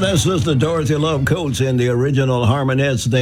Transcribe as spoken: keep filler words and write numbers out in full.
this is the Dorothy Love Coats in the original Harmonettes. They